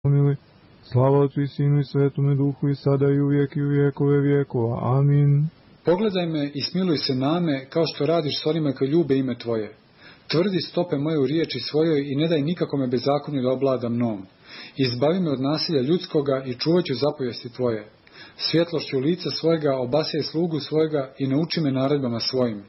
pomiluj. Slava Otcu i Sinu i Svetome Duhu i sada i uvijek i u vjekove vjekova. Amin. Pogledaj me i smiluj se name, kao što radiš s onima koji ljube ime Tvoje. Tvrdi stope moje u riječi svojoj i ne daj nikakome bezakonju da oblada mnom. Izbavi me od nasilja ljudskoga i čuvat ću zapovijesti Tvoje. Svjetlošću lica svojega obasjaj slugu svojega i nauči me naredbama svojim.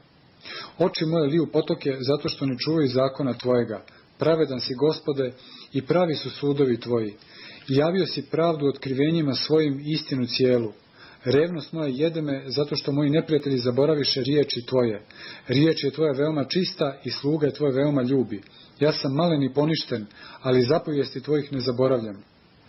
Oči moje liju potoke zato što ne čuvaju zakona Tvojega. Pravedan si, Gospode, i pravi su sudovi Tvoji. Javio si pravdu otkrivenjima svojim, istinu cijelu. Revnost moja jede me zato što moji neprijatelji zaboraviše riječi Tvoje. Riječ je Tvoja veoma čista i sluga je Tvoje veoma ljubi. Ja sam malen i poništen, ali zapovijesti Tvojih ne zaboravljam.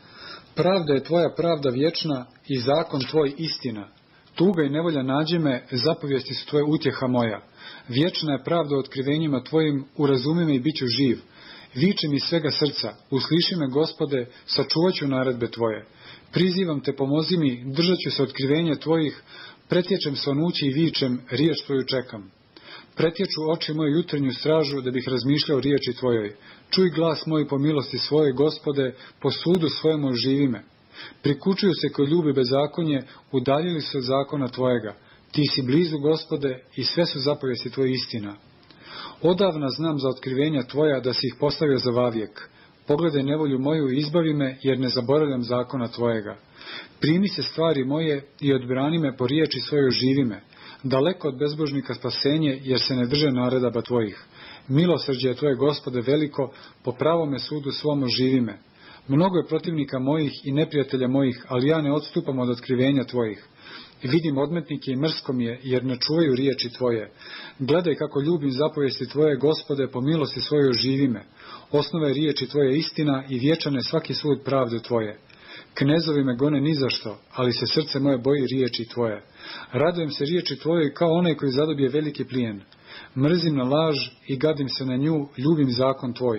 Pravda je Tvoja pravda vječna i zakon Tvoj istina. Tuga i nevolja nađe me, zapovijesti su Tvoje utjeha moja. Vječna je pravda otkrivenjima Tvojim, urazumi me i bit ću živ. Viče mi svega srca, usliši me, Gospode, sačuvat ću naredbe Tvoje. Prizivam Te, pomozi mi, držat ću se otkrivenja Tvojih, pretječem svanući i vičem, riječ Tvoju čekam. Pretječu oči moje jutarnju stražu, da bih razmišljao riječi Tvojoj. Čuj glas moj po milosti svoje, Gospode, po sudu svojemu živi me. Prikučuju se koji ljubi bezakonje, udaljili se od zakona Tvojega. Ti si blizu, Gospode, i sve su zapovijesti Tvoje istina. Odavna znam za otkrivenja Tvoja da si ih postavio za vavijek. Pogledaj nevolju moju i izbavi me, jer ne zaboravljam zakona Tvojega. Primi se stvari moje i odbrani me po riječi svojoj živi me. Daleko od bezbožnika spasenje, jer se ne drže naredaba Tvojih. Milosrđe je Tvoje, Gospode, veliko, po pravome sudu svom živi me. Mnogo je protivnika mojih i neprijatelja mojih, ali ja ne odstupam od otkrivenja Tvojih. Vidim odmetnike i mrsko mi je, jer ne čuvaju riječi Tvoje. Gledaj kako ljubim zapovijesti Tvoje, Gospode, po milosti svojoj živi me. Osnova je riječi Tvoje istina i vječan je svaki sud pravde Tvoje. Knezovi me gone nizašto, ali se srce moje boji riječi Tvoje. Radujem se riječi Tvojoj kao onaj koji zadobije veliki plijen. Mrzim na laž i gadim se na nju, ljubim zakon Tvoj.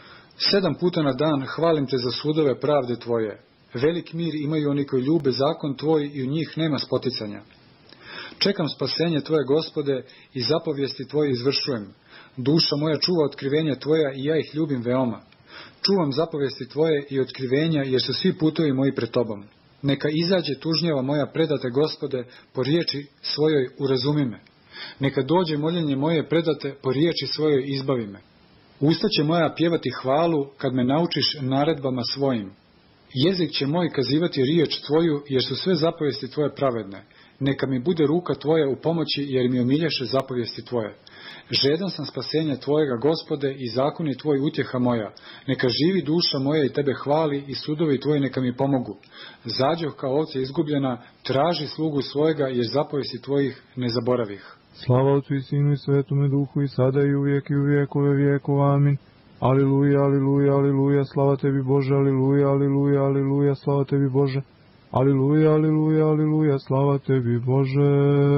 7 puta na dan hvalim Te za sudove pravde Tvoje. Velik mir imaju oni koji ljube zakon Tvoj i u njih nema spoticanja. Čekam spasenje Tvoje, Gospode, i zapovijesti Tvoje izvršujem. Duša moja čuva otkrivenja Tvoja i ja ih ljubim veoma. Čuvam zapovijesti Tvoje i otkrivenja, jer su svi putovi moji pred Tobom. Neka izađe tužnjava moja predate, Gospode, po riječi svojoj urazumi me. Neka dođe moljenje moje predate, po riječi svojoj izbavi me. Usta će moja pjevati hvalu kad me naučiš naredbama svojim. Jezik će moj kazivati riječ Tvoju, jer su sve zapovijesti Tvoje pravedne. Neka mi bude ruka Tvoja u pomoći, jer mi omilješe zapovijesti Tvoje. Žedan sam spasenja Tvojega, Gospode, i zakon je Tvoj utjeha moja. Neka živi duša moja i Tebe hvali i sudovi Tvoji neka mi pomogu. Zađoh kao ovce izgubljena, traži slugu svojega, jer zapovijesti Tvojih ne zaboravih. Slava Otcu i Sinu i Svetome Duhu i sada i uvijek i u vjekove vjekova. Amin. Aliluja, aliluja, aliluja, slava Tebi Bože, aliluja, aliluja, aliluja, slava Tebi Bože. Aliluja, aliluja, aliluja, slava Tebi Bože.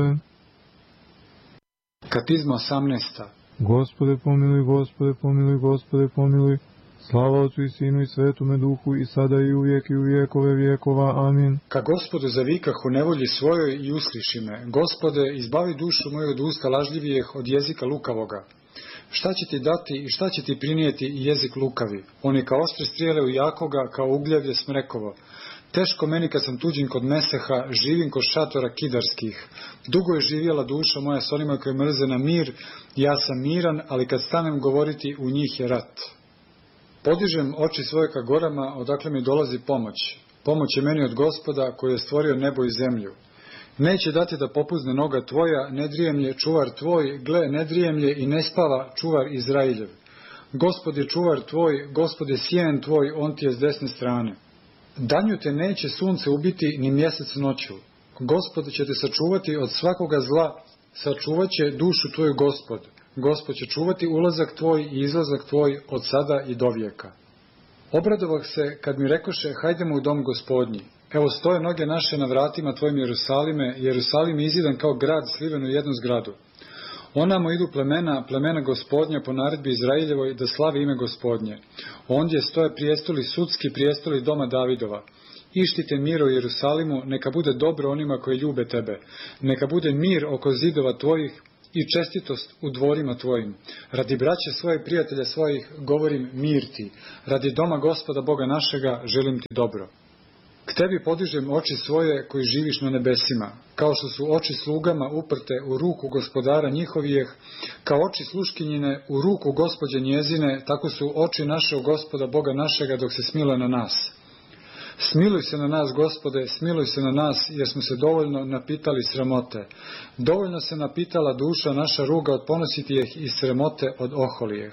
Katizma 18. Gospode pomiluj, Gospode pomiluj, Gospode pomiluj. Slava Otcu i Sinu i Svetome Duhu i sada i uvijek i u vjekove vjekova. Amin. Ka Gospodu zavikah u nevolji svojoj i usliši me. Gospode, izbavi dušu moju od usta lažljivijeh, od jezika lukavoga. Šta će ti dati i šta će ti prinijeti jezik lukavi? On je kao oštre strijele u jakoga, kao ugljevlje smrekovo. Teško meni kad sam tuđin kod Meseha, živim kod šatora kidarskih. Dugo je živjela duša moja s onima koji mrze na mir, ja sam miran, ali kad stanem govoriti, u njih je rat. Podižem oči svoje ka gorama, odakle mi dolazi pomoć. Pomoć je meni od Gospoda, koji je stvorio nebo i zemlju. Neće dati da popuzne noga Tvoja, ne drijemlje čuvar Tvoj, gle, ne drijemlje i ne spava čuvar Izrailjev. Gospod je čuvar Tvoj, Gospod je sjen Tvoj, on ti je s desne strane. Danju te neće sunce ubiti, ni mjesec noću. Gospod će te sačuvati od svakoga zla, sačuvat će dušu Tvoju Gospod. Gospod će čuvati ulazak Tvoj i izlazak Tvoj od sada i do vijeka. Obradovah se kad mi rekoše, hajdemo u dom Gospodnji. Evo stoje noge naše na vratima Tvojim Jerusalime, Jerusalim je izidan kao grad sliven u jednu zgradu. Onamo idu plemena Gospodnja po naredbi Izraeljevoj da slavi ime Gospodnje. Ondje stoje prijestoli sudski, prijestoli doma Davidova. Ištite mir u Jerusalimu, neka bude dobro onima koji ljube Tebe. Neka bude mir oko zidova Tvojih i čestitost u dvorima tvojim. Radi braće svojih, prijatelja svojih, govorim mir ti. Radi doma Gospoda Boga našega, želim ti dobro. K tebi podižem oči svoje koji živiš na nebesima, kao što su oči slugama uprte u ruku gospodara njihovijeh, kao oči sluškinjine u ruku gospođe njezine, tako su oči naše u Gospoda Boga našega dok se smiluje na nas. Smiluj se na nas, Gospode, smiluj se na nas, jer smo se dovoljno napitali sramote. Dovoljno se napitala duša naša ruga od ponositijeh i sramote od oholijeh.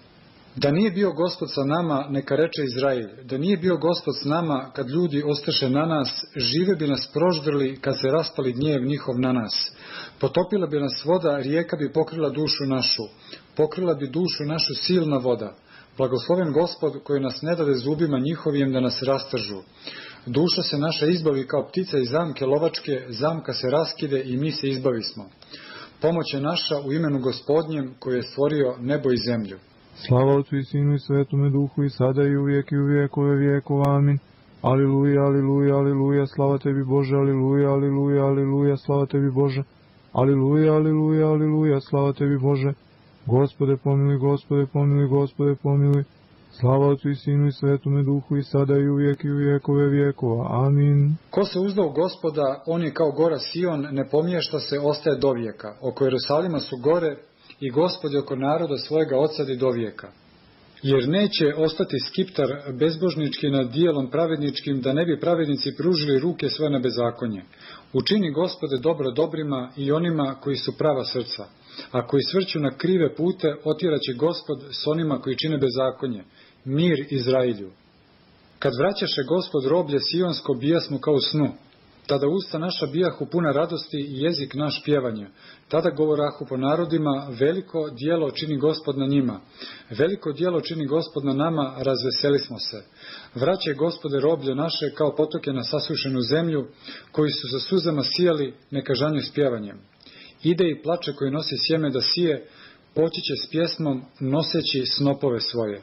Da nije bio Gospod sa nama, neka reče Izrail, da nije bio Gospod s nama, kad ljudi ostaše na nas, žive bi nas proždrli kad se raspali gnjev njihov na nas. Potopila bi nas voda, rijeka bi pokrila dušu našu. Pokrila bi dušu našu silna voda. Blagosloven Gospod koji nas ne dade zubima njihovim da nas rastržu. Duša se naša izbavi kao ptica iz zamke lovačke, zamka se raskide i mi se izbavismo. Pomoć je naša u imenu Gospodnjem koji je stvorio nebo i zemlju. Slava Otcu i Sinu i Svetome Duhu i sada i uvijek i u vijekove vijekova. Amin. Aliluja, aliluja, aliluja, slava tebi Bože, aliluja, aliluja, aliluja, slava tebi Bože. Aliluja, aliluja, aliluja, slava tebi Bože. Gospode pomiluj, Gospode pomiluj, Gospode pomiluj. Slava Otcu i Sinu i Svetome Duhu i sada i uvijek i u vijekove vijekova. Amin. Ko se uzda u Gospoda, on je kao gora Sion, ne pomiješta se, ostaje do vijeka. Oko Jerusalima su gore i Gospod oko naroda svojega odsadi do vijeka. Jer neće ostati skiptar bezbožnički nad dijelom pravedničkim, da ne bi pravednici pružili ruke svoje na bezakonje. Učini Gospode dobro dobrima i onima koji su prava srca. A koji svrću na krive pute, otjeraće Gospod s onima koji čine bezakonje. Mir Izrailju. Kad vraćaše Gospod roblje Sionsko, bijasmo kao u snu. Tada usta naša bijahu puna radosti i jezik naš pjevanje. Tada govorahu po narodima, veliko djelo čini Gospod na njima. Veliko djelo čini Gospod na nama, razveseli smo se. Vraćaj Gospode roblje naše kao potoke na sasušenu zemlju, koji su sa suzama sijali, neka žanju s pjevanjem. Ide i plače koji nosi sjeme da sije, poći će s pjesmom, noseći snopove svoje.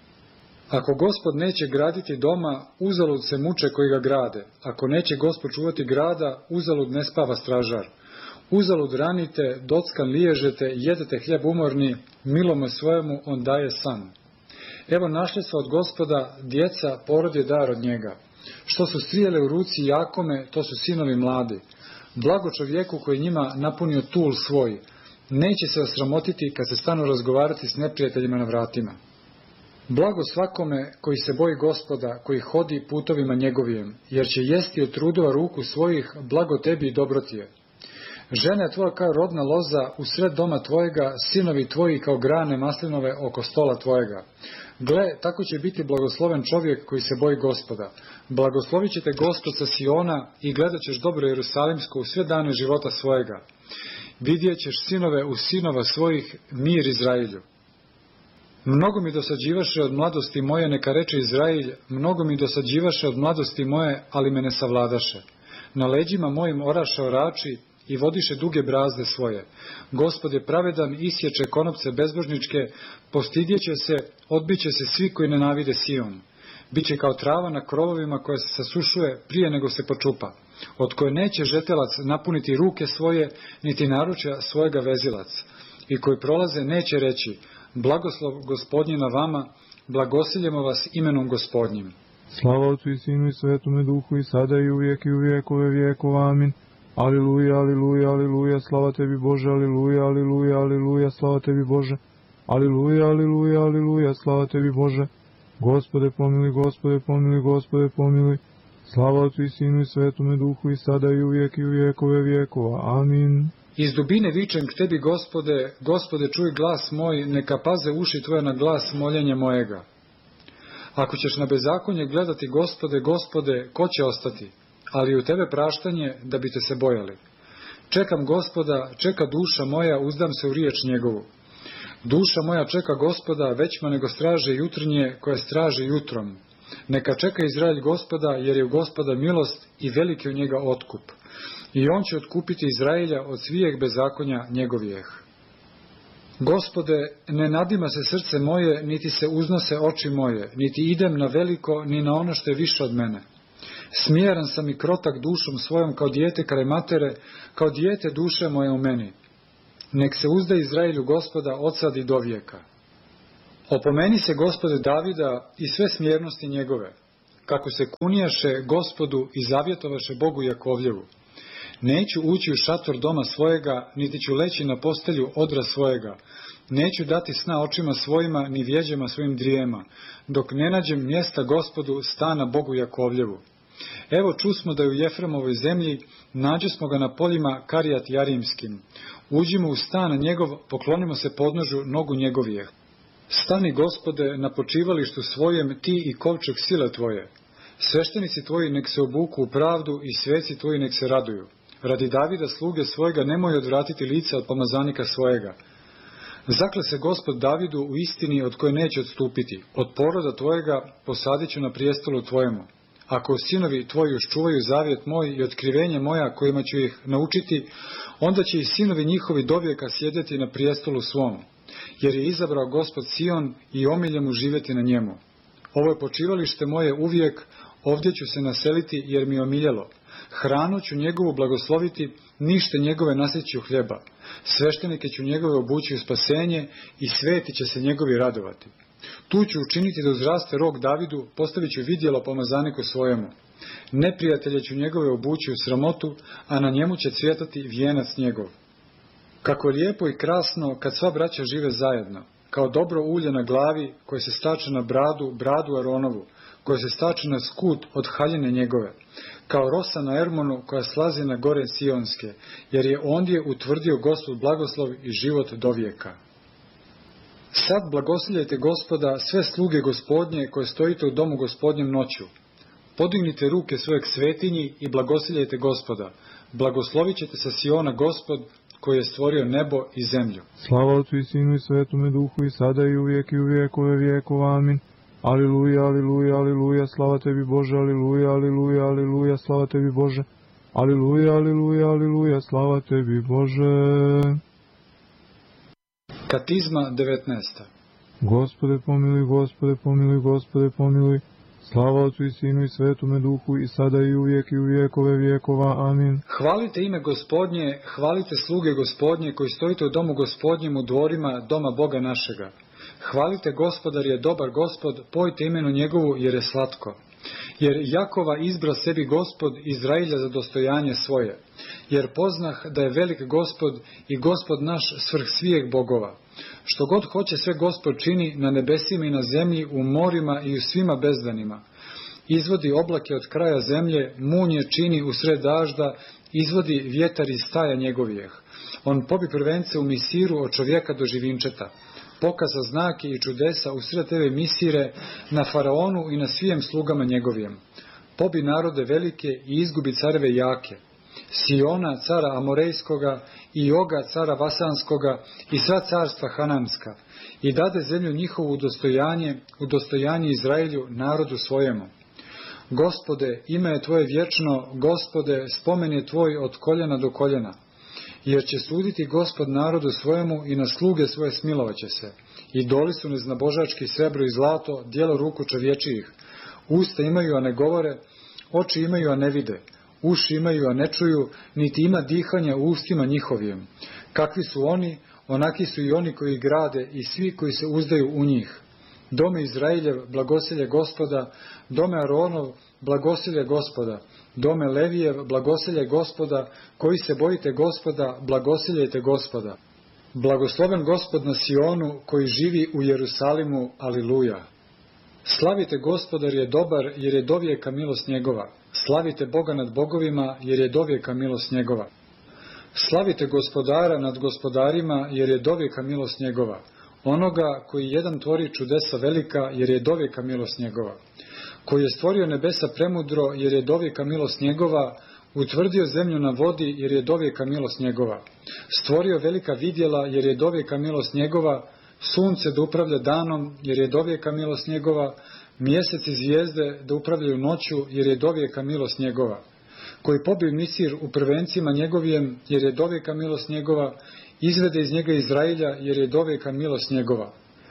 Ako Gospod neće graditi doma, uzalud se muče koji ga grade. Ako neće Gospod čuvati grada, uzalud ne spava stražar. Uzalud ranite, dockan liježete, jedete hljeb umorni, milome svojemu on daje san. Evo našljedstvo od Gospoda, djeca, porod je dar od njega. Što su strijele u ruci jakome, to su sinovi mladi. Blago čovjeku koji njima napunio tul svoj. Neće se osramotiti kad se stanu razgovarati s neprijateljima na vratima. Blago svakome koji se boji Gospoda, koji hodi putovima njegovijem, jer će jesti od trudova ruku svojih, blago tebi i dobro ti je. Žena je tvoja kao rodna loza, u sred doma tvojega, sinovi tvoji kao grane maslinove oko stola tvojega. Gle, tako će biti blagosloven čovjek koji se boji Gospoda. Blagoslovit će te Gospod sa Siona i gledat ćeš dobro Jerusalimsko u sve dane života svojega. Vidjet ćeš sinove u sinova svojih, mir Izrailju. Mnogo mi dosađivaše od mladosti moje, neka reče Izrailj, mnogo mi dosađivaše od mladosti moje, ali me ne savladaše. Na leđima mojim oraše orači i vodiše duge brazde svoje. Gospod je pravedan, isječe konopce bezbožničke, postidjeće se, odbiće se svi koji nenavide Sion. Biće kao trava na krovovima koja se sasušuje prije nego se počupa, od koje neće žetelac napuniti ruke svoje, niti naručja svojega vezilac, i koji prolaze neće reći, blagoslov Gospodnji na vama, blagosiljemo vas imenom Gospodnjim. Slava Otcu i Sinu i Svetome Duhu i sada i uvijek i u vijekove vijekova. Amin. Aliluja, aliluja, aliluja, slava tebi Bože, aliluja, aliluja, aliluja, slava tebi Bože. Aliluja, aliluja, aliluja, slava tebi Bože. Gospode pomiluj, Gospode pomiluj, Gospode pomiluj. Slava Otcu i Sinu i Svetome Duhu i sada i uvijek i u vijekove vijekova. Amin. Iz dubine vičem k tebi, Gospode, Gospode, čuj glas moj, neka paze uši tvoje na glas moljenja mojega. Ako ćeš na bezakonje gledati, Gospode, Gospode, ko će ostati? Ali u tebe praštanje, da bi te se bojali. Čekam Gospoda, čeka duša moja, uzdam se u riječ njegovu. Duša moja čeka Gospoda, većma nego straže jutrnje, koje straže jutrom. Neka čeka Izraelj Gospoda, jer je u Gospoda milost i veliki u njega otkup. I on će otkupiti Izraelja od svijeg bezakonja njegovijeh. Gospode, ne nadima se srce moje, niti se uznose oči moje, niti idem na veliko, ni na ono što je više od mene. Smjeran sam i krotak dušom svojom kao dijete kraj matere, kao dijete duše moje u meni. Nek se uzda Izraelju Gospoda od sad i do vijeka. Opomeni se Gospode Davida i sve smjernosti njegove, kako se kunijaše Gospodu i zavjetovaše Bogu Jakovljevu. Neću ući u šator doma svojega, niti ću leći na postelju odra svojega. Neću dati sna očima svojima, ni vjeđama svojim drijema, dok ne nađem mjesta Gospodu, stana Bogu Jakovljevu. Evo čusmo da je u Jefremovoj zemlji, nađosmo ga na poljima Karijat Jarimskim. Uđimo u stan njegov, poklonimo se podnožu nogu njegovije. Stani, Gospode, na počivalištu svojem, ti i kovčeg sile tvoje. Sveštenici tvoji nek se obuku u pravdu i sveci tvoji nek se raduju. Radi Davida sluge svojega nemoj odvratiti lica od pomazanika svojega. Zakle se Gospod Davidu u istini od koje neće odstupiti. Od poroda tvojega posadit ću na prijestolu tvojemu. Ako sinovi tvoji čuvaju zavjet moj i otkrivenje moja kojima ću ih naučiti, onda će i sinovi njihovi dovijeka sjedeti na prijestolu svom. Jer je izabrao Gospod Sion i omilje mu živjeti na njemu. Ovo je počivalište moje uvijek, ovdje ću se naseliti jer mi je omiljelo. Hranu ću njegovu blagosloviti, nište njegove nasjeću hljeba. Sveštenike ću njegove obući u spasenje i sveti će se njegovi radovati. Tu ću učiniti da uzraste rog Davidu, postavit ću vidjelo pomazaniku svojemu. Neprijatelje ću njegove obući u sramotu, a na njemu će cvjetati vijenac njegov. Kako lijepo i krasno kad sva braća žive zajedno, kao dobro ulje na glavi koje se stače na bradu Aronovu, koje se stače na skut od haljine njegove, kao rosa na Ermonu koja slazi na gore Sionske, jer je ondje utvrdio Gospod blagoslov i život do vijeka. Sad blagosiljajte Gospoda sve sluge Gospodnje koje stojite u domu Gospodnjem noću. Podignite ruke svoje k svetinji i blagosiljajte Gospoda. Blagoslovit ćete sa Siona Gospod koji je stvorio nebo i zemlju. Slava Otcu i Sinu i Svetome Duhu i sada i uvijek i u vijekove vijekova. Amin. Aliluja, aliluja, aliluja, slava tebi Bože, aliluja, aliluja, aliluja, slava tebi Bože. Aliluja, aliluja, aliluja, slava tebi Bože. Katizma 19. Gospode pomiluj, Gospode pomiluj, Gospode pomiluj. Slava Otcu i Sinu i Svetome Duhu i sada i uvijek i u vijekove vijekova. Amin. Hvalite ime Gospodnje, hvalite sluge Gospodnje koji stojite u domu Gospodnjem u dvorima doma Boga našega. Hvalite Gospodar je dobar Gospod, pojte imenu njegovu jer je slatko. Jer Jakova izbra sebi Gospod, Izrailja za dostojanje svoje. Jer poznah da je velik Gospod i Gospod naš svrh svijeg bogova. Što god hoće sve Gospod čini na nebesima i na zemlji, u morima i u svima bezdanima. Izvodi oblake od kraja zemlje, munje čini usred dažda, izvodi vjetar iz staja njegovijeh. On pobi prvence u Misiru od čovjeka do živinčeta. Pokaza znake i čudesa usred tebe Misire, na faraonu i na svijem slugama njegovijem. Pobi narode velike i izgubi careve jake. Siona, cara Amorejskoga, i Oga, cara Vasanskoga, i sva carstva Hananska. I dade zemlju njihovu u dostojanje Izraelju, narodu svojemu. Gospode, ime je tvoje vječno, Gospode, spomen je tvoj od koljena do koljena. Jer će suditi Gospod narodu svojemu i na sluge svoje smilovaće se. Idoli su neznabožački srebro i zlato, djelo ruku čovječijih. Usta imaju, a ne govore, oči imaju, a ne vide. Uši imaju, a ne čuju, niti ima dihanja u ustima njihovijem. Kakvi su oni, onaki su i oni koji grade i svi koji se uzdaju u njih. Dome Izraeljev, blagosilje Gospoda, dome Aronov, blagosilje Gospoda, dome Levijev, blagosilje Gospoda, koji se bojite Gospoda, blagosiljajte Gospoda. Blagosloven Gospod na Sionu, koji živi u Jerusalimu, aliluja. Slavite Gospodar je dobar, jer je dovijeka milost njegova. Slavite Boga nad bogovima, jer je dovijeka milost njegova. Slavite Gospodara nad gospodarima, jer je dovijeka milost njegova. Onoga koji jedan tvori čudesa velika, jer je dovijeka milost njegova. Koji je stvorio nebesa premudro, jer je dovijeka milost njegova. Utvrdio zemlju na vodi, jer je dovijeka milost njegova. Stvorio velika vidjela, jer je dovijeka milost njegova. Sunce da upravlja danom, jer je dovijeka milost njegova. Mjesec i zvijezde da upravljaju noću, jer je dovijeka milost njegova. Koji pobije Misir u prvencima njegovijem, jer je dovijeka milost njegova. Izvede iz njega Izrailja, jer je dovijeka milost njegova.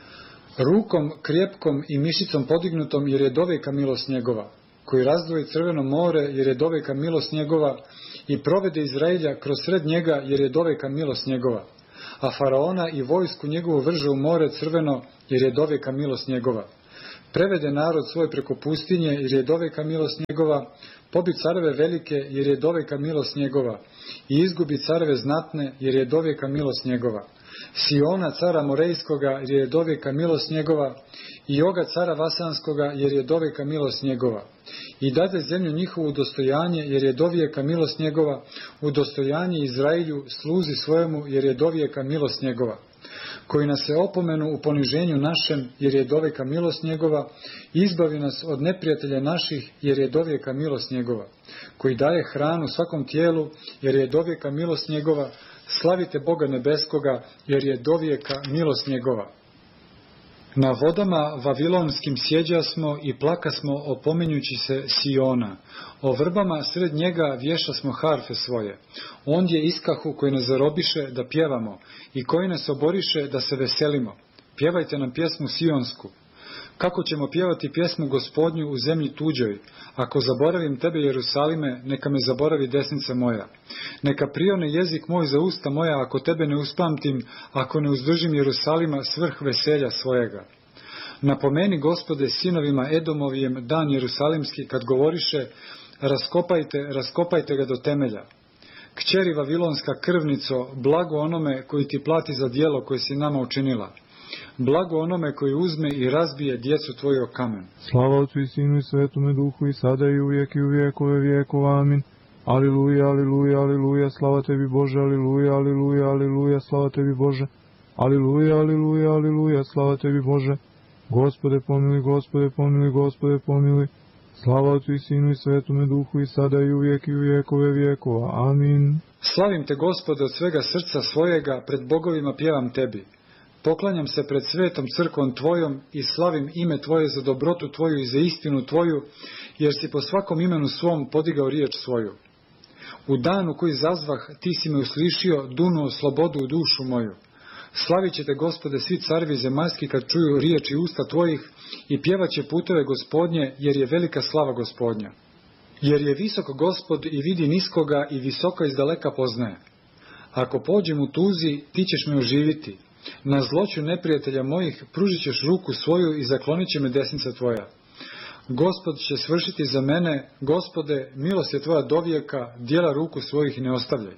Rukom krjepkom i mišicom podignutom, jer je dovijeka milost njegova. Koji razdvoji Crveno more, jer je dovijeka milost njegova. I provede Izrailja kroz sred njega, jer je dovijeka milost njegova. a faraona i vojsku njegovu vrže u more crveno, jer je dovijeka milost njegova. Prevede narod svoj preko pustinje, jer je dovijeka milost njegova, pobi careve velike, jer je dovijeka milost njegova, i izgubi careve znatne, jer je dovijeka milost njegova. Siona cara Morejskoga, jer je dovijeka milost njegova, i Oga cara Vasanskoga, jer je dovijeka milost njegova. I dade zemlju njihovu u dostojanje, jer je dovijeka milost njegova, u dostojanje Izrailju, sluzi svojemu, jer je dovijeka milost njegova. Koji nas se opomenu u poniženju našem, jer je dovijeka milost njegova, izbavi nas od neprijatelja naših, jer je dovijeka milost njegova. Koji daje hranu svakom tijelu, jer je dovijeka milost njegova, slavite Boga nebeskoga, jer je dovijeka milost njegova. Na vodama vavilonskim sjeđasmo i plakasmo opominjući se Siona. O vrbama sred njega vješasmo harfe svoje. Ondje iskahu koji nas zarobiše da pjevamo i koji nas oboriše da se veselimo. Pjevajte nam pjesmu Sionsku. Kako ćemo pjevati pjesmu Gospodnju u zemlji tuđoj? Ako zaboravim tebe, Jerusalime, neka me zaboravi desnica moja. Neka prione jezik moj za usta moja, ako tebe ne uspamtim, ako ne uzdržim Jerusalima svrh veselja svojega. Napomeni, Gospode, sinovima Edomovijem dan Jerusalimski, kad govoriše, raskopajte ga do temelja. Kćeri Vavilonska krvnico, blago onome koji ti plati za djelo koje si nama učinila. Blago onome koji uzme i razbije djecu tvoju o kamen. Slava Otcu i Sinu i Svetome Duhu, i sada i uvijek i u vijekove vijekova. Amin. Aliluja, aliluja, aliluja, slava tebi Bože, aliluja, aliluja, aliluja, slava tebi Bože. Aliluja, aliluja, aliluja, slava tebi Bože. Gospode pomiluj, Gospode pomiluj, Gospode pomiluj. Slava Otcu i Sinu i Svetome Duhu, i sada i uvijek i u vijekove vijekova. Amin. Slavim te, Gospode, od svega srca svojega, pred bogovima pjevam tebi. Poklanjam se pred svetom crkvom tvojom i slavim ime tvoje za dobrotu tvoju i za istinu tvoju, jer si po svakom imenu svom podigao riječ svoju. U danu koji zazvah, ti si me uslišio, dunuo slobodu u dušu moju. Slavit će te, Gospode, svi carevi zemaljski kad čuju riječi usta tvojih i pjevat će puteve Gospodnje, jer je velika slava Gospodnja. Jer je visok Gospod i vidi niskoga i visoko izdaleka poznaje. Ako pođem u tuzi, ti ćeš me oživiti. Na zloću neprijatelja mojih pružit ćeš ruku svoju i zaklonit će me desnica tvoja. Gospod će svršiti za mene, Gospode, milost je tvoja dovijeka, djela ruku svojih ne ostavljaj.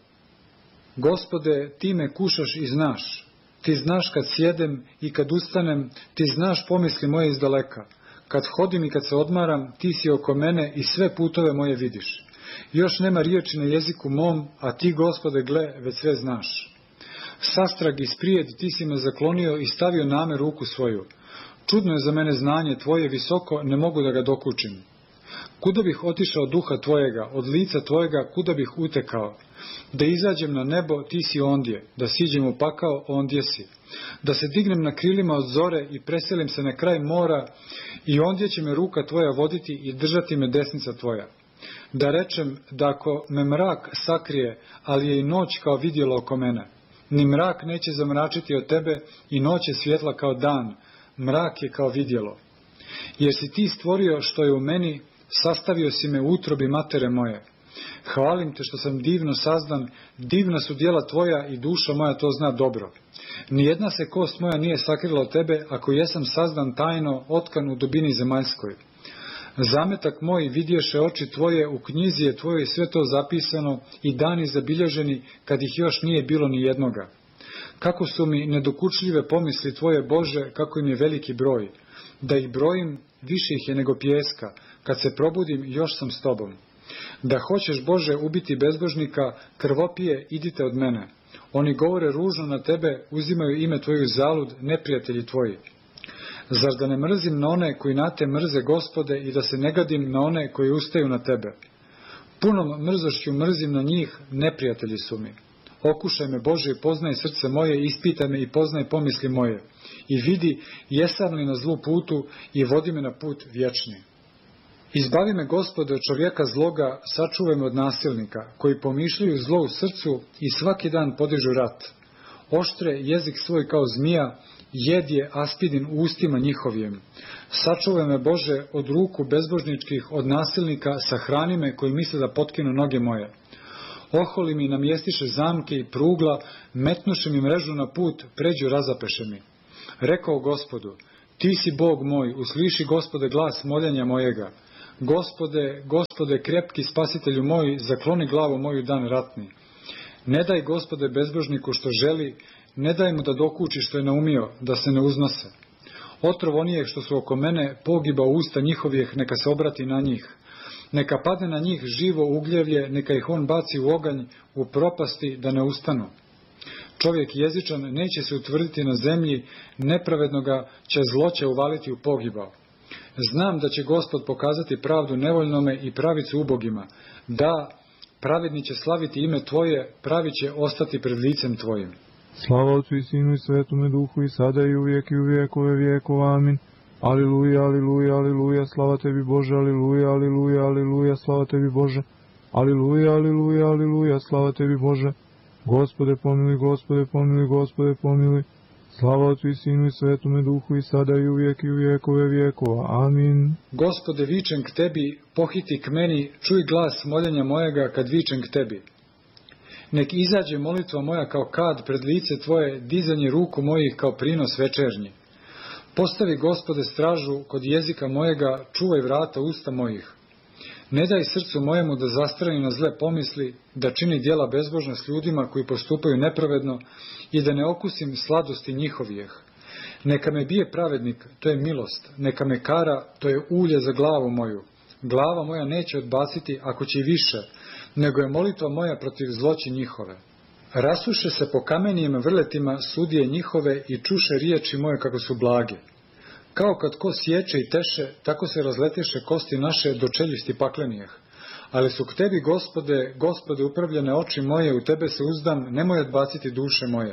Gospode, ti me kušaš i znaš. Ti znaš kad sjedem i kad ustanem, ti znaš pomisli moje izdaleka. Kad hodim i kad se odmaram, ti si oko mene i sve putove moje vidiš. Još nema riječi na jeziku mom, a ti, Gospode, gle, već sve znaš. Sastrag isprijed ti si me zaklonio i stavio name ruku svoju. Čudno je za mene znanje tvoje visoko, ne mogu da ga dokučim. Kuda bih otišao duha tvojega, od lica tvojega kuda bih utekao? Da izađem na nebo, ti si ondje, da siđem u pakao, ondje si. Da se dignem na krilima od zore i preselim se na kraj mora, i ondje će me ruka tvoja voditi i držati me desnica tvoja. Da rečem da ako me mrak sakrije, ali je i noć kao vidjelo oko mene. Ni mrak neće zamračiti od tebe i noć je svjetla kao dan, mrak je kao vidjelo. Jer si ti stvorio što je u meni, sastavio si me u utrobi matere moje. Hvalim te što sam divno sazdan, divna su djela tvoja i duša moja to zna dobro. Nijedna se kost moja nije sakrila od tebe, ako jesam sazdan tajno, otkan u dubini zemaljskoj. Zametak moj vidješe oči tvoje, u knjizi je tvojoj sve to zapisano i dani zabilježeni, kad ih još nije bilo ni jednoga. Kako su mi nedokučljive pomisli tvoje, Bože, kako im je veliki broj. Da ih brojim, više ih je nego pijeska, kad se probudim, još sam s tobom. Da hoćeš, Bože, ubiti bezbožnika, krvopije, idite od mene. Oni govore ružno na tebe, uzimaju ime tvoju zalud, neprijatelji tvoji. Zar da ne mrzim na one koji na te mrze, Gospode, i da se ne gadim na one koji ustaju na tebe? Punom mrzošću mrzim na njih, neprijatelji su mi. Okušaj me, Bože, i poznaj srce moje, ispitaj me i poznaj pomisli moje. I vidi, jesam li na zlu putu, i vodi me na put vječni. Izbavi me, Gospode, od čovjeka zloga, sačuvaj me od nasilnika, koji pomišljaju zlo u srcu i svaki dan podižu rat. Oštre jezik svoj kao zmija, jed je aspidin u ustima njihovijem. Sačuvaj me, Bože, od ruku bezbožničkih, od nasilnika, sahrani me koji misle da potkinu noge moje. Oholi mi namjestiše zamke i prugla, metnuše mi mrežu na put, pređu razapeše mi. Rekao Gospodu, ti si Bog moj, usliši Gospode glas moljenja mojega. Gospode, Gospode, krepki spasitelju moj, zakloni glavu moju dan ratni. Ne daj, Gospode, bezbožniku što želi, ne daj mu da dokuči što je naumio, da se ne uznose. Otrov onijeh što su oko mene, pogiba u usta njihovih, neka se obrati na njih. Neka padne na njih živo ugljevlje, neka ih on baci u oganj, u propasti, da ne ustanu. Čovjek jezičan neće se utvrditi na zemlji, nepravednoga će zloće uvaliti u pogibao. Znam da će Gospod pokazati pravdu nevoljnome i pravicu ubogima. Da, pravedni će slaviti ime Tvoje, pravi će ostati pred licem Tvojim. Slava Otcu i Sinu i Svetome Duhu i sada i uvijek i u vijekove vijekova. Amin. Aliluja, aliluja, aliluja, slava Tebi Bože, aliluja, aliluja, aliluja, slava Tebi Bože. Aliluja, aliluja, aliluja, slava Tebi Bože. Gospode pomiluj, Gospode pomiluj, Gospode pomiluj. Slava Otcu i Sinu i Svetome Duhu i sada i uvijek i u vijekove vijekova. Amin. Gospode, vičem k Tebi, pohiti k meni, čuj glas moljenja mojega kad vičem k Tebi. Nek izađe molitva moja kao kad pred lice Tvoje, dizanje ruku mojih kao prinos večernji. Postavi, Gospode, stražu kod jezika mojega, čuvaj vrata usta mojih. Ne daj srcu mojemu da zastrani na zle pomisli, da čini djela bezbožna s ljudima koji postupaju nepravedno i da ne okusim sladosti njihovijeh. Neka me bije pravednik, to je milost, neka me kara, to je ulje za glavu moju. Glava moja neće odbaciti, ako će i više, nego je molitva moja protiv zloći njihove. Rasuše se po kamenijim vrletima sudije njihove i čuše riječi moje kako su blage. Kao kad ko sječe i teše, tako se razleteše kosti naše do čeljusti paklenijeh. Ali su k Tebi, Gospode, Gospode, upravljene oči moje, u Tebe se uzdam, nemoj odbaciti duše moje.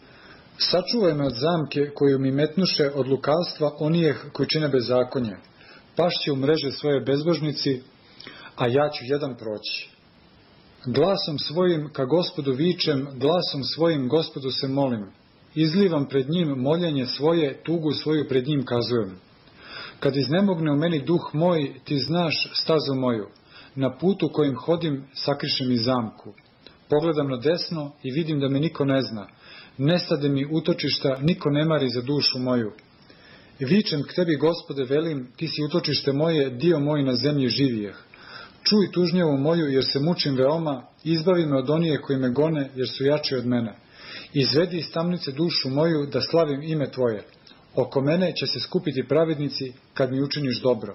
Sačuvaj me od zamke koju mi metnuše, od lukavstva onijeh koji čine bezakonje. Pašće u mreže svoje bezbožnici, a ja ću jedan proći. Glasom svojim ka Gospodu vičem, glasom svojim Gospodu se molim. Izlivam pred njim moljenje svoje, tugu svoju pred njim kazujem. Kad iznemogne u meni duh moj, ti znaš stazu moju. Na putu kojim hodim sakriše mi zamku. Pogledam na desno i vidim da me niko ne zna. Nestade mi utočišta, niko ne mari za dušu moju. Vičem k Tebi, Gospode, velim, Ti si utočište moje, dio moj na zemlji živijeh. Čuj tužnjevu moju, jer se mučim veoma, izbavi me od onije koji me gone, jer su jači od mene. Izvedi iz tamnice dušu moju, da slavim ime Tvoje. Oko mene će se skupiti pravednici, kad mi učiniš dobro.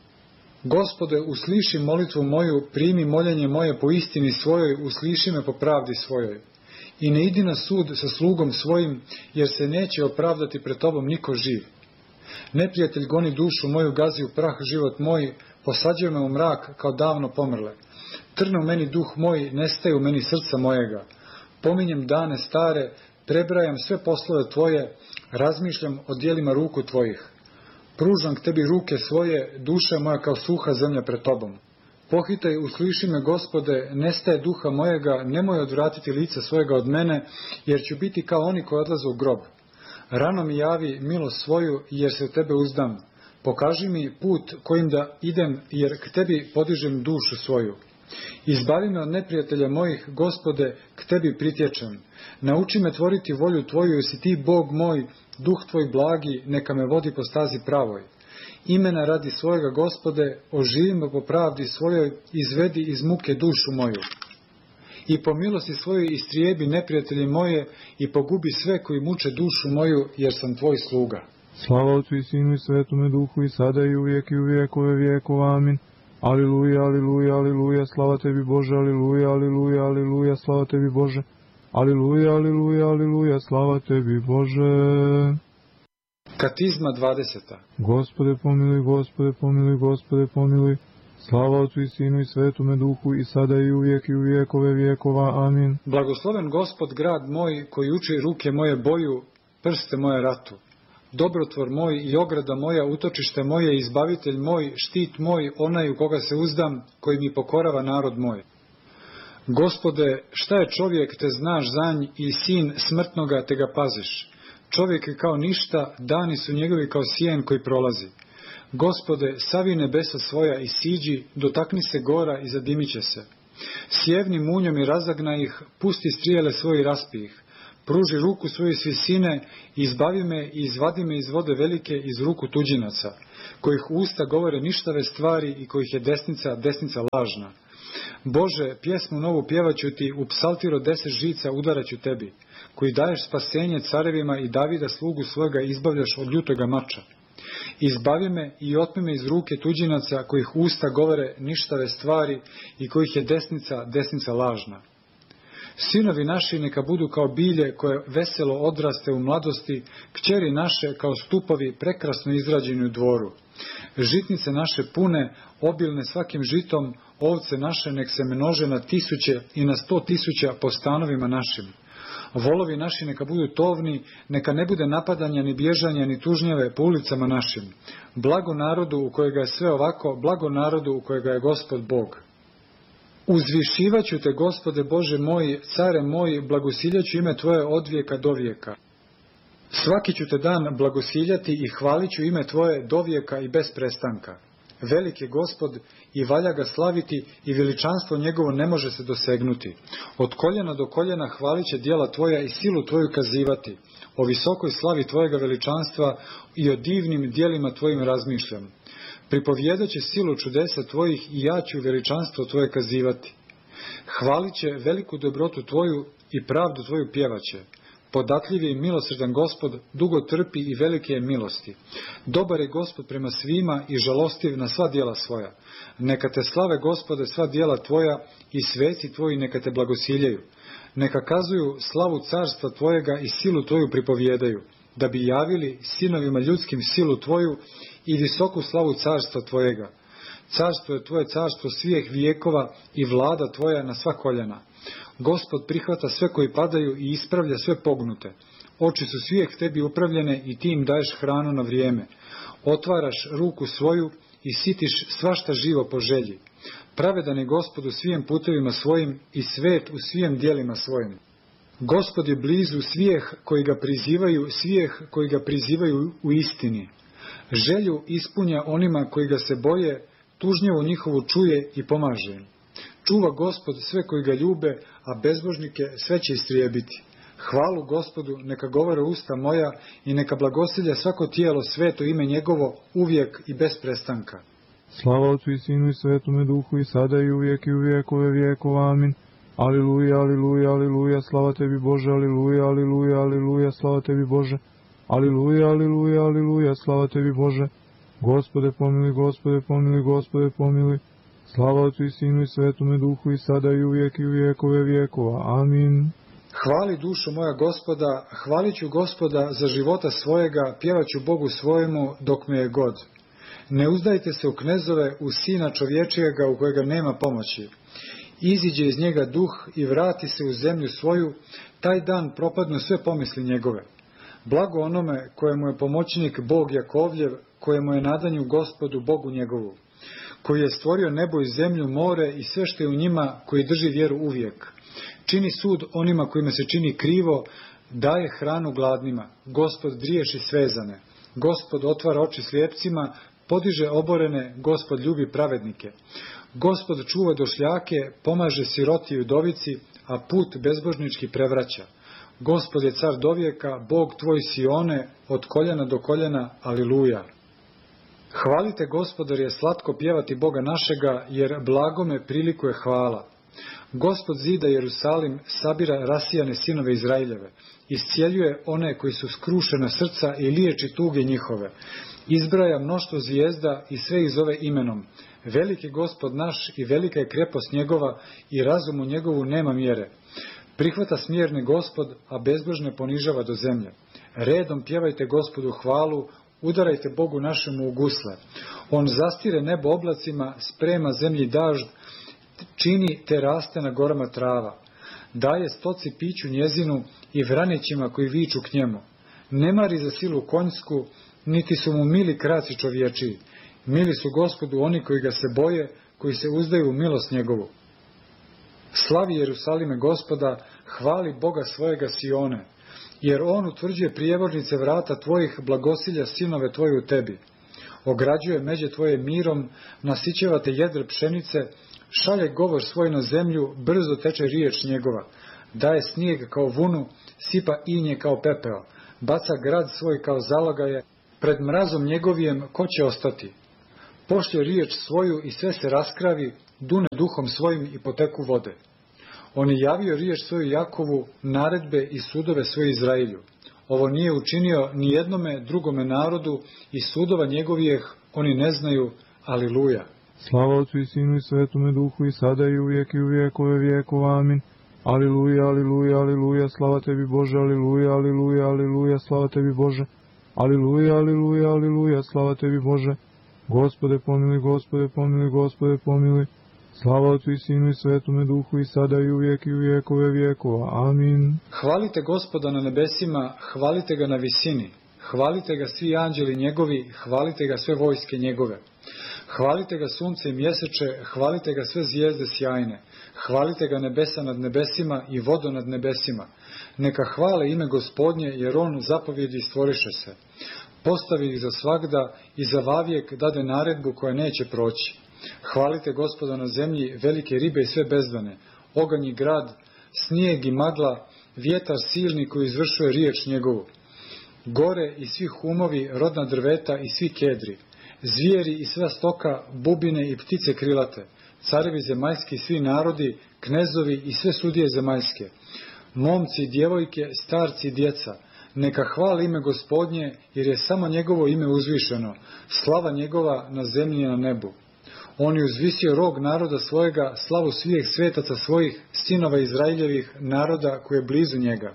Gospode, usliši molitvu moju, primi moljenje moje po istini svojoj, usliši me po pravdi svojoj. I ne idi na sud sa slugom svojim, jer se neće opravdati pred Tobom niko živ. Neprijatelj goni dušu moju, gazi u prah život moj, posađuje me u mrak kao davno pomrle. Trne u meni duh moj, nestaje u meni srca mojega. Pominjem dane stare, prebrajam sve poslove Tvoje, razmišljam o djelima ruku Tvojih. Pružam k Tebi ruke svoje, duša moja kao suha zemlja pred Tobom. Pohitaj, usliši me, Gospode, nestaje duha mojega, nemoj odvratiti lica svojega od mene, jer ću biti kao oni koji odlaze u grob. Rano mi javi milost svoju, jer se u Tebe uzdam. Pokaži mi put kojim da idem, jer k Tebi podižem dušu svoju. Izbavi me od neprijatelja mojih, Gospode, k Tebi pritječem. Nauči me tvoriti volju Tvoju, jer si Ti, Bog moj, duh Tvoj blagi, neka me vodi po stazi pravoj. Imena radi svojega, Gospode, oživi me po pravdi svojoj, izvedi iz muke dušu moju. I po milosti svojoj istrijebi neprijatelje moje i pogubi sve koji muče dušu moju, jer sam Tvoj sluga. Slava Otcu i Sinu i Svetome Duhu i sada i uvijek i u vijekove vijekova. Amin. Aliluja, aliluja, aliluja, slava Tebi Bože, aliluja, aliluja, aliluja, slava Tebi Bože. Aliluja, aliluja, aliluja, slava Tebi Bože. Katizma 20. Gospode pomiluj, Gospode pomiluj, Gospode pomiluj. Slava Otcu i Sinu i Svetome Duhu i sada i uvijek i u vijekove vijekova. Amin. Blagosloven Gospod grad moj, koji uči ruke moje boju, prste moje ratu. Dobrotvor moj i ograda moja, utočište moje, izbavitelj moj, štit moj, onaj u koga se uzdam, koji mi pokorava narod moj. Gospode, šta je čovjek, te znaš za nj, i sin smrtnoga, te ga paziš. Čovjek je kao ništa, dani su njegovi kao sjen koji prolazi. Gospode, savi nebesa svoja i siđi, dotakni se gora i zadimit će se. Sjevni munjom i razagna ih, pusti strijele svoje i raspi ih. Pruži ruku svoju s visine i izbavi me i izvadi me iz vode velike iz ruku tuđinaca, kojih usta govore ništave stvari i kojih je desnica lažna. Bože, pjesmu novu pjevaću ti, u psaltiru 10 žica udaraću tebi, koji daješ spasenje carevima i Davida slugu svojega izbavljaš od ljutoga mača. Izbavi me i otmi me iz ruke tuđinaca, kojih usta govore ništave stvari i kojih je desnica lažna. Sinovi naši neka budu kao bilje koje veselo odraste u mladosti, kćeri naše kao stupovi prekrasno izrađeni u dvoru. Žitnice naše pune, obilne svakim žitom, ovce naše nek se množe na 1000 i na 100.000 po stanovima našim. Volovi naši neka budu tovni, neka ne bude napadanja, ni bježanja, ni tužnjave po ulicama našim. Blago narodu u kojega je sve ovako, blago narodu u kojega je Gospod Bog. Uzvišivaću te, Gospode Bože moji, care moji, blagosiljaću ime Tvoje od vijeka do vijeka. Svaki ću te dan blagosiljati i hvalit ću ime Tvoje do vijeka i bez prestanka. Velik je Gospod i valja ga slaviti i veličanstvo njegovo ne može se dosegnuti. Od koljena do koljena hvalit će djela Tvoja i silu Tvoju kazivati. O visokoj slavi Tvojega veličanstva i o divnim djelima Tvojim razmišljam. Pripovjedat će silu čudesa Tvojih i ja ću veličanstvo Tvoje kazivati. Hvalit će veliku dobrotu Tvoju i pravdu Tvoju pjevaće. Podatljiv je i milosrdan Gospod, dugo trpi i velike je milosti. Dobar je Gospod prema svima i žalostiv na sva djela svoja. Neka te slave, Gospode, sva djela Tvoja i sveci Tvoji neka te blagosiljaju. Neka kazuju slavu carstva Tvojega i silu Tvoju pripovjedaju, da bi javili sinovima ljudskim silu Tvoju i visoku slavu carstva Tvojega. Carstvo je Tvoje carstvo svijeh vijekova i vlada Tvoja na sva koljena. Gospod prihvata sve koji padaju i ispravlja sve pognute. Oči su svijeh Tebi upravljene i Ti im daješ hranu na vrijeme. Otvaraš ruku svoju i sitiš svašta živo po želji. Pravedan je Gospod u svijem putevima svojim i svet u svijem djelima svojim. Gospod je blizu svijeh koji ga prizivaju u istini. Želju ispunja onima koji ga se boje, tužnjavu njihovu čuje i pomaže im. Čuva Gospod sve koji ga ljube, a bezbožnike sve će istrijebiti. Hvalu Gospodu neka govore usta moja i neka blagosilja svako tijelo sveto ime njegovo uvijek i bez prestanka. Slava Otcu i Sinu i Svetome Duhu i sada i uvijek i u vijekove vijekova. Amin. Aliluja, aliluja, aliluja, slava Tebi Bože, aliluja, aliluja, aliluja, slava Tebi Bože. Aliluja, aliluja, aliluja, slava Tebi Bože. Gospode pomiluj, Gospode pomiluj, Gospode pomiluj. Slava Otcu i Sinu i Svetome Duhu i sada i uvijek i u vijekove vijekova. Amin. Hvali dušo moja Gospoda, hvalit ću Gospoda za života svojega, pjevat ću Bogu svojemu dok me je god. Ne uzdajte se u knezove, u sina čovječijega u kojega nema pomoći. Iziđe iz njega duh i vrati se u zemlju svoju, taj dan propadnu sve pomisli njegove. Blago onome kojemu je pomoćnik Bog Jakovljev, kojemu je nadanju Gospodu Bogu njegovu, koji je stvorio nebo i zemlju, more i sve što je u njima, koji drži vjeru uvijek. Čini sud onima kojima se čini krivo, daje hranu gladnima. Gospod driješi svezane. Gospod otvara oči slijepcima, podiže oborene, Gospod ljubi pravednike. Gospod čuva došljake, pomaže siroti i udovici, a put bezbožnički prevraća. Gospod je car dovijeka, Bog tvoj Sione, od koljena do koljena, aliluja. Hvalite Gospoda jer je slatko pjevati Boga našega, jer blagome prilikuje hvala. Gospod zida Jerusalim, sabira rasijane sinove Izraeljeve, iscijeljuje one koji su skrušena srca i liječi tuge njihove. Izbraja mnoštvo zvijezda i sve ih zove imenom. Velik je Gospod naš i velika je krepost njegova i razumu njegovu nema mjere. Prihvata smjerne Gospod, a bezbožne ponižava do zemlje. Redom pjevajte Gospodu hvalu, udarajte Bogu našemu u gusle. On zastire nebo oblacima, sprema zemlji dažd, čini te raste na gorama trava. Daje stoci piću njezinu i vranićima koji viču k njemu. Ne mari za silu konjsku, niti su mu mili kraci čovječiji. Mili su Gospodu oni koji ga se boje, koji se uzdaju u milost njegovu. Slavi Jerusalime Gospoda, hvali Boga svojega Sione, jer on utvrđuje prijevornice vrata tvojih, blagosilja sinove tvoje u tebi. Ograđuje međe tvoje mirom, nasićeva te jedre pšenice, Šalje govor svoj na zemlju, brzo teče riječ njegova. Daje snijeg kao vunu, sipa inje kao pepeo. Baca grad svoj kao zalogaje, pred mrazom njegovijem ko će ostati? Pošlje riječ svoju i sve se raskravi, dune duhom svojim i poteku vode. On je javio riječ svoju Jakovu, naredbe i sudove svoje Izraelju. Ovo nije učinio ni jednome drugome narodu i sudova njegovijeh oni ne znaju. Aliluja. Slava Otcu i Sinu i Svetome Duhu i sada i uvijek i u vjekove vjekova. Amin. Aliluja, aliluja, aliluja, slava tebi Bože, aliluja, aliluja, aliluja, slava tebi Bože. Aliluja, aliluja, aliluja, slava tebi Bože. Gospode pomiluj, Gospode pomiluj, Gospode pomiluj. Slava Otcu i Sinu i Svetome Duhu i sada i uvijek i u vjekove vjekova. Amin. Hvalite Gospoda na nebesima, hvalite ga na visini. Hvalite ga svi anđeli njegovi, hvalite ga sve vojske njegove. Hvalite ga sunce i mjeseče, hvalite ga sve zvijezde sjajne. Hvalite ga nebesa nad nebesima i vodo nad nebesima. Neka hvale ime Gospodnje, jer on zapovjedi stvoriše se. Postavi ih za svagda i za vavijek dade naredbu koja neće proći. Hvalite Gospoda na zemlji, velike ribe i sve bezdane, oganj i grad, snijeg i magla, vjetar silni koji izvršuje riječ njegovu. Gore i svi humovi, rodna drveta i svi kedri, zvijeri i sva stoka, bubine i ptice krilate, carevi zemaljski i svi narodi, knezovi i sve sudije zemaljske, momci i djevojke, starci i djeca, neka hvali ime Gospodnje, jer je samo njegovo ime uzvišeno, slava njegova na zemlji i na nebu. On je uzvisio rog naroda svojega, slavu svih svetaca svojih, sinova Izraeljevih, naroda koji je blizu njega.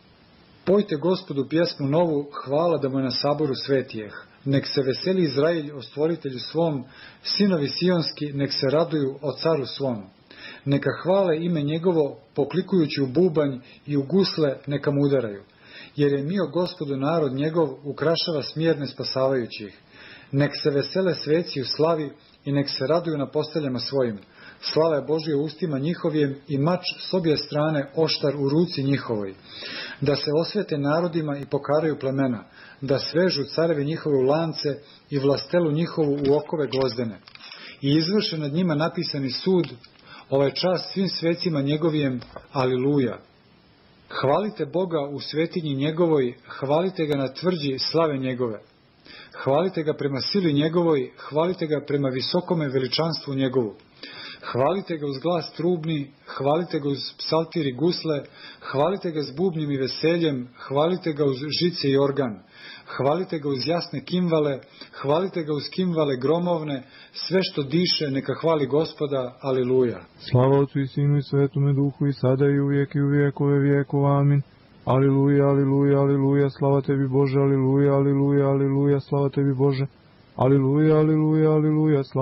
Pojte Gospodu pjesmu novu, hvala da mu je na saboru svetijeh. Nek se veseli Izraelj o stvoritelju svom, sinovi sionski nek se raduju o caru svom. Neka hvale ime njegovo, poklikujući u bubanj i u gusle neka mu udaraju. Jer je mio Gospodu narod njegov, ukrašava smjerne spasavajućih. Nek se vesele sveci u slavi i nek se raduju na posteljama svojim. Slava je Božja u ustima njihovijem i mač s obje strane, oštar u ruci njihovoj. Da se osvete narodima i pokaraju plemena, da svežu carevi njihove u lance i vlastelu njihovu u okove gvozdene. I izvrše nad njima napisani sud, ovaj čast svim svecima njegovijem, aliluja. Hvalite Boga u svetinji njegovoj, hvalite ga na tvrđi slave njegove. Hvalite ga prema sili njegovoj, hvalite ga prema visokome veličanstvu njegovu. Hvalite ga uz glas trubni, hvalite ga uz psaltir i gusle, hvalite ga s bubnjem i veseljem, hvalite ga uz žice i organ, hvalite ga uz jasne kimvale, hvalite ga uz kimvale gromovne, sve što diše neka hvali Gospoda, aliluja. Slava Otcu i Sinu i Svetome Duhu i sada i uvijek i u vjekove vjekova. Amin. Aliluja, aliluja, aliluja, slava tebi Bože, aliluja, aliluja, aliluja, slava tebi Bože. Aliluja, aliluja, aliluja, slava